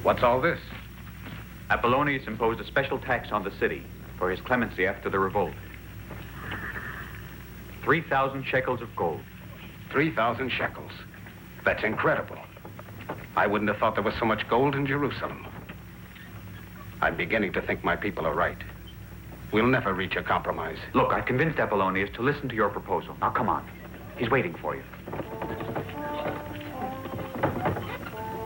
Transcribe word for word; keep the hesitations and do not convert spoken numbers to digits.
What's all this? Apollonius imposed a special tax on the city for his clemency after the revolt. Three thousand shekels of gold. Three thousand shekels. That's incredible. I wouldn't have thought there was so much gold in Jerusalem. I'm beginning to think my people are right. We'll never reach a compromise. Look, I've convinced Apollonius to listen to your proposal. Now, come on. He's waiting for you.